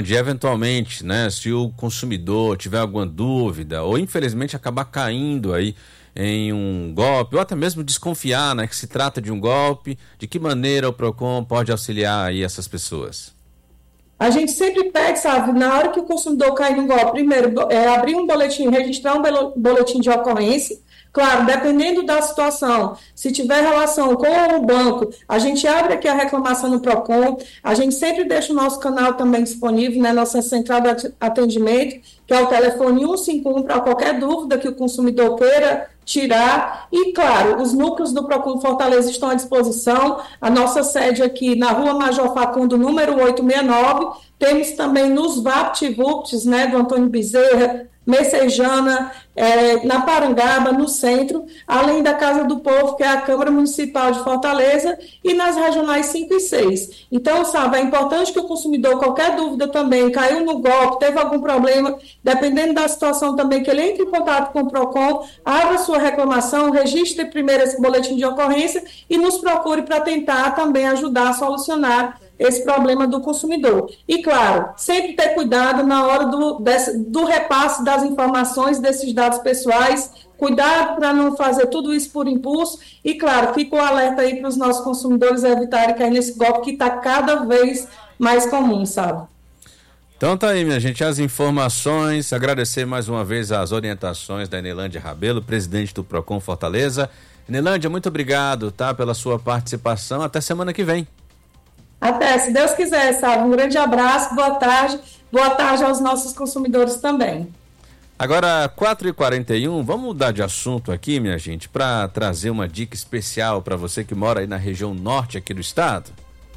onde eventualmente, né, se o consumidor tiver alguma dúvida ou infelizmente acabar caindo aí em um golpe, ou até mesmo desconfiar, né, que se trata de um golpe, de que maneira o Procon pode auxiliar aí essas pessoas? A gente sempre pede, sabe, na hora que o consumidor cai no golpe, primeiro, abrir um boletim, registrar um boletim de ocorrência. Claro, dependendo da situação, se tiver relação com o banco, a gente abre aqui a reclamação no Procon, a gente sempre deixa o nosso canal também disponível, né, nossa central de atendimento, que é o telefone 151 para qualquer dúvida que o consumidor queira tirar. E, claro, os núcleos do Procon Fortaleza estão à disposição. A nossa sede aqui na Rua Major Facundo, número 869. Temos também nos VaptVupts, né, do Antônio Bezerra, Messejana, na Parangaba, no centro, além da Casa do Povo, que é a Câmara Municipal de Fortaleza, e nas regionais 5 e 6. Então, sabe, é importante que o consumidor, qualquer dúvida também, caiu no golpe, teve algum problema, dependendo da situação também, que ele entre em contato com o Procon, abra sua reclamação, registre primeiro esse boletim de ocorrência e nos procure para tentar também ajudar a solucionar esse problema do consumidor. E, claro, sempre ter cuidado na hora do repasse das informações desses dados pessoais, cuidado para não fazer tudo isso por impulso e, claro, fica o alerta aí para os nossos consumidores evitarem cair nesse golpe que está cada vez mais comum, sabe? Então tá aí, minha gente, as informações, agradecer mais uma vez as orientações da Enelândia Rabelo, presidente do Procon Fortaleza. Enelândia, muito obrigado, tá, pela sua participação, até semana que vem. Até, se Deus quiser, sabe? Um grande abraço, boa tarde aos nossos consumidores também. Agora, 4h41, vamos mudar de assunto aqui, minha gente, para trazer uma dica especial para você que mora aí na região norte aqui do estado.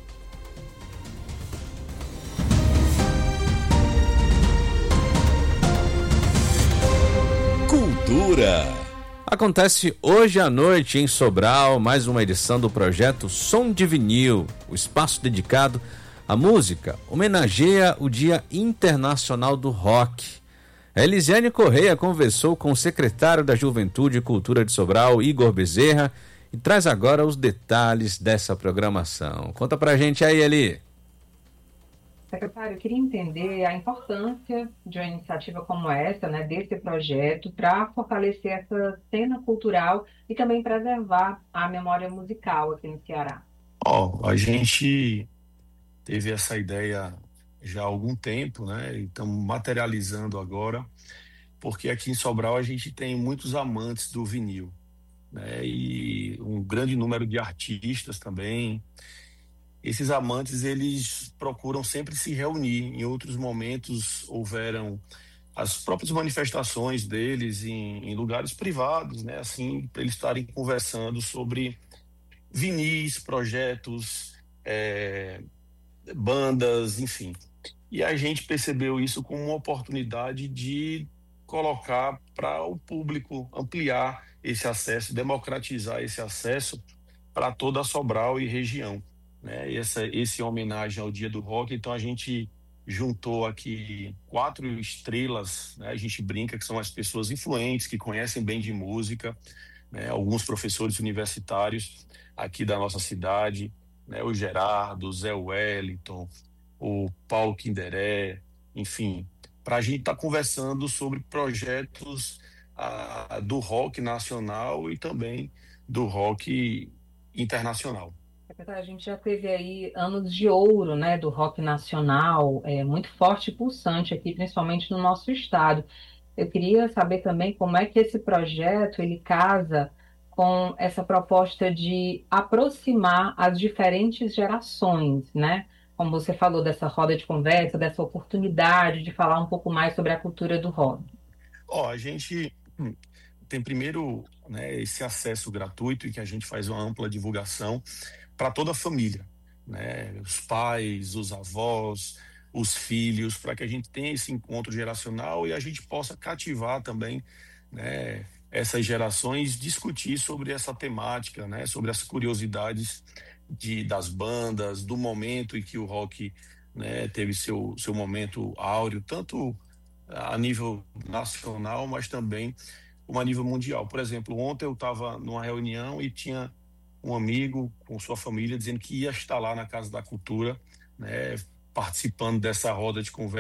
Cultura. Acontece hoje à noite em Sobral mais uma edição do projeto Som de Vinil. O espaço dedicado à música homenageia o Dia Internacional do Rock. A Elisiane Correia conversou com o secretário da Juventude e Cultura de Sobral, Igor Bezerra, e traz agora os detalhes dessa programação. Conta pra gente aí, Eli. Secretário, eu queria entender a importância de uma iniciativa como essa, né, desse projeto, para fortalecer essa cena cultural e também preservar a memória musical aqui no Ceará. A gente teve essa ideia já há algum tempo, né? E estamos materializando agora, porque aqui em Sobral a gente tem muitos amantes do vinil, né? E um grande número de artistas também. Esses amantes, eles procuram sempre se reunir. Em outros momentos houveram as próprias manifestações deles em lugares privados, né? Assim, para eles estarem conversando sobre vinis, projetos, bandas, enfim. E a gente percebeu isso como uma oportunidade de colocar para o público, ampliar esse acesso, democratizar esse acesso para toda a Sobral e região, né? Esse homenagem ao Dia do Rock. Então a gente juntou aqui 4 estrelas, né? A gente brinca que são as pessoas influentes, que conhecem bem de música, né? Alguns professores universitários aqui da nossa cidade, né? O Gerardo, o Zé Wellington, o Paulo Kinderé, enfim, para a gente estar conversando sobre projetos do rock nacional e também do rock internacional. A gente já teve aí anos de ouro, né, do rock nacional, muito forte e pulsante aqui, principalmente no nosso estado. Eu queria saber também como é que esse projeto ele casa com essa proposta de aproximar as diferentes gerações, né? Como você falou dessa roda de conversa, dessa oportunidade de falar um pouco mais sobre a cultura do rock. A gente tem primeiro, né, esse acesso gratuito e que a gente faz uma ampla divulgação para toda a família, né? Os pais, os avós, os filhos, para que a gente tenha esse encontro geracional e a gente possa cativar também, né, essas gerações, discutir sobre essa temática, né, sobre as curiosidades das bandas, do momento em que o rock, né, teve seu momento áureo, tanto a nível nacional, mas também a nível mundial. Por exemplo, ontem eu estava numa reunião e tinha um amigo com sua família dizendo que ia estar lá na Casa da Cultura, né, participando dessa roda de conversa.